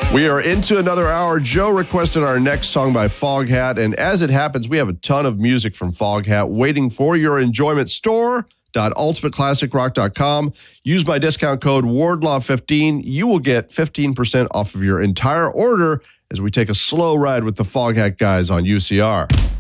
We are into another hour. Joe requested our next song by Foghat, and as it happens, we have a ton of music from Foghat waiting for your enjoyment. Store.ultimateclassicrock.com. Use my discount code WARDLAW15. You will get 15% off of your entire order as we take a slow ride with the Foghat guys on UCR.